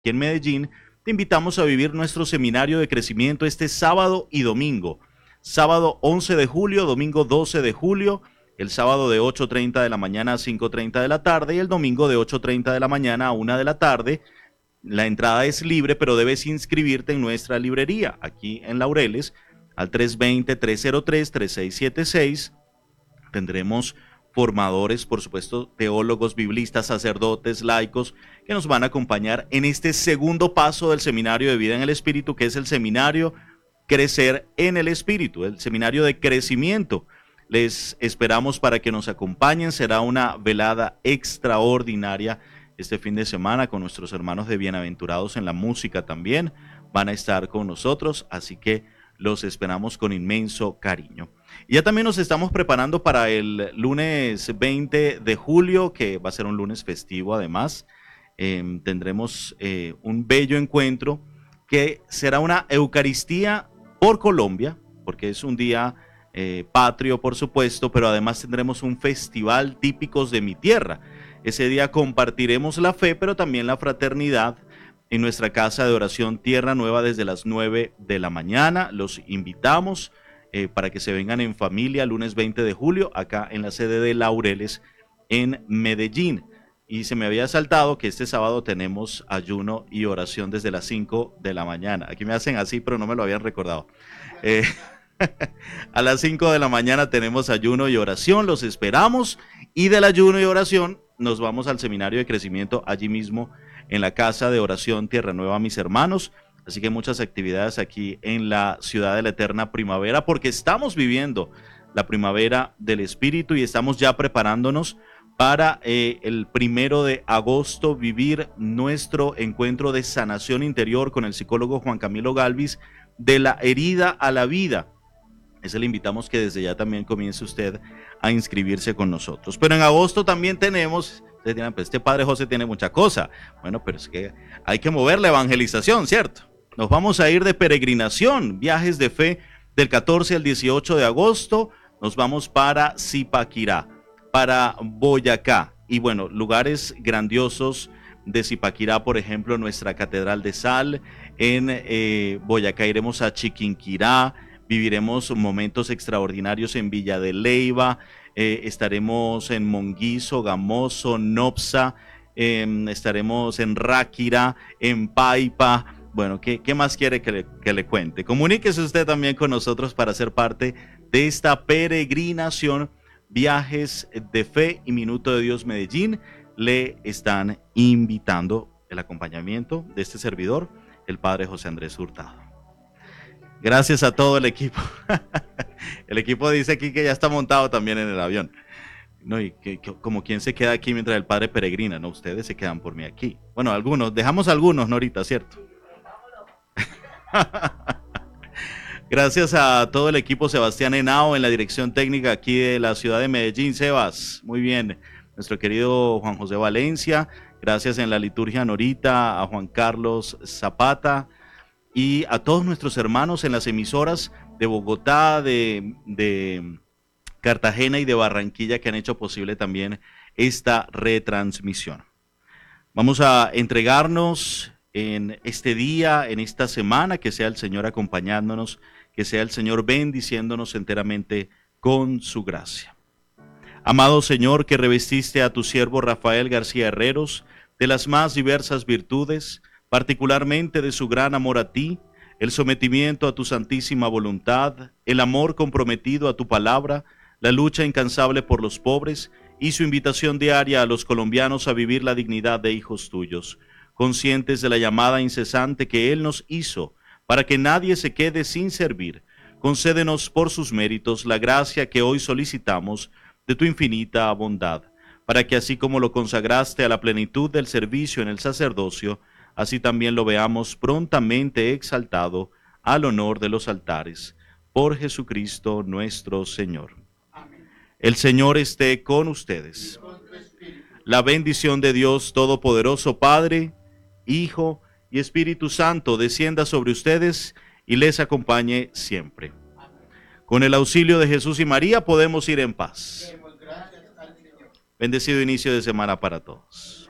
aquí en Medellín, te invitamos a vivir nuestro seminario de crecimiento este sábado y domingo. Sábado 11 de julio, domingo 12 de julio, el sábado de 8:30 de la mañana a 5:30 de la tarde y el domingo de 8:30 de la mañana a 1 de la tarde. La entrada es libre, pero debes inscribirte en nuestra librería, aquí en Laureles, al 320-303-3676. Tendremos formadores, por supuesto, teólogos, biblistas, sacerdotes, laicos, que nos van a acompañar en este segundo paso del Seminario de Vida en el Espíritu, que es el seminario Crecer en el Espíritu, el seminario de crecimiento. Les esperamos para que nos acompañen. Será una velada extraordinaria este fin de semana con nuestros hermanos de Bienaventurados en la música también. Van a estar con nosotros, así que los esperamos con inmenso cariño. Y ya también nos estamos preparando para el lunes 20 de julio, que va a ser un lunes festivo además. Tendremos un bello encuentro que será una Eucaristía por Colombia, porque es un día patrio, por supuesto, pero además tendremos un festival típicos de mi tierra. Ese día compartiremos la fe, pero también la fraternidad en nuestra casa de oración Tierra Nueva desde las 9 de la mañana. Los invitamos para que se vengan en familia lunes 20 de julio acá en la sede de Laureles en Medellín. Y se me había saltado que este sábado tenemos ayuno y oración desde las 5 de la mañana. Aquí me hacen así, pero no me lo habían recordado. A las 5 de la mañana tenemos ayuno y oración, los esperamos. Y del ayuno y oración nos vamos al seminario de crecimiento allí mismo en la casa de oración Tierra Nueva, mis hermanos. Así que muchas actividades aquí en la ciudad de la eterna primavera, porque estamos viviendo la primavera del Espíritu y estamos ya preparándonos para el 1 de agosto vivir nuestro encuentro de sanación interior con el psicólogo Juan Camilo Galvis, de la herida a la vida. Ese le invitamos que desde ya también comience usted a inscribirse con nosotros. Pero en agosto también tenemos, ustedes dirán, pues este padre José tiene mucha cosa. Bueno, pero es que hay que mover la evangelización, ¿cierto? Nos vamos a ir de peregrinación, viajes de fe del 14 al 18 de agosto. Nos vamos para Zipaquirá, para Boyacá. Y bueno, lugares grandiosos de Zipaquirá, por ejemplo, nuestra Catedral de Sal. En Boyacá iremos a Chiquinquirá. Viviremos momentos extraordinarios en Villa de Leyva, estaremos en Monguizo, Gamoso, Nopsa, estaremos en Ráquira, en Paipa. Bueno, ¿qué más quiere que le cuente? Comuníquese usted también con nosotros para ser parte de esta peregrinación. Viajes de Fe y Minuto de Dios Medellín le están invitando el acompañamiento de este servidor, el padre José Andrés Hurtado. Gracias a todo el equipo. El equipo dice aquí que ya está montado también en el avión. No, y como quien se queda aquí mientras el padre peregrina, no, ustedes se quedan por mí aquí. Bueno, algunos, dejamos algunos, Norita, ¿cierto? Gracias a todo el equipo, Sebastián Henao en la dirección técnica aquí de la ciudad de Medellín. Sebas, muy bien. Nuestro querido Juan José Valencia, gracias en la liturgia, Norita, a Juan Carlos Zapata, y a todos nuestros hermanos en las emisoras de Bogotá, de Cartagena y de Barranquilla que han hecho posible también esta retransmisión. Vamos a entregarnos en este día, en esta semana, que sea el Señor acompañándonos, que sea el Señor bendiciéndonos enteramente con su gracia. Amado Señor, que revestiste a tu siervo Rafael García Herreros de las más diversas virtudes, particularmente de su gran amor a ti, el sometimiento a tu santísima voluntad, el amor comprometido a tu palabra, la lucha incansable por los pobres y su invitación diaria a los colombianos a vivir la dignidad de hijos tuyos, conscientes de la llamada incesante que Él nos hizo para que nadie se quede sin servir. Concédenos por sus méritos la gracia que hoy solicitamos de tu infinita bondad, para que así como lo consagraste a la plenitud del servicio en el sacerdocio, así también lo veamos prontamente exaltado al honor de los altares. Por Jesucristo nuestro Señor. Amén. El Señor esté con ustedes. La bendición de Dios Todopoderoso, Padre, Hijo y Espíritu Santo, descienda sobre ustedes y les acompañe siempre. Amén. Con el auxilio de Jesús y María podemos ir en paz. Bendecido inicio de semana para todos.